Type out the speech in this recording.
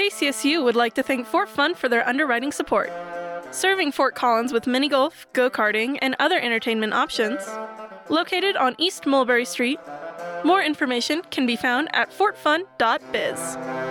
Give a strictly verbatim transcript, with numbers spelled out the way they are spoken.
F A C S U would like to thank Fort Fun for their underwriting support. Serving Fort Collins with mini golf, go-karting, and other entertainment options. Located on East Mulberry Street. More information can be found at fort fun dot biz.